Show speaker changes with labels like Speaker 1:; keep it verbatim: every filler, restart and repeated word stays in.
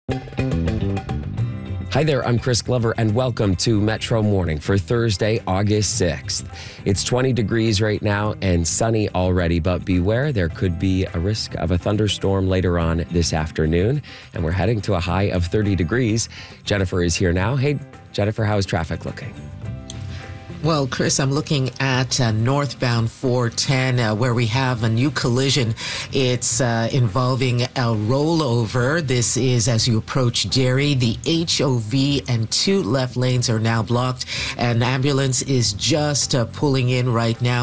Speaker 1: Hi there, I'm Chris Glover, and welcome to Metro Morning for Thursday, August sixth. It's twenty degrees right now and sunny already, but beware, there could be a risk of a thunderstorm later on this afternoon, and we're heading to a high of thirty degrees. Jennifer is here now. Hey, Jennifer, how is traffic looking?
Speaker 2: Well, Chris, I'm looking at uh, northbound four ten uh, where we have a new collision. It's uh, involving a rollover. This is as you approach Derry. The H O V and two left lanes are now blocked. An ambulance is just uh, pulling in right now.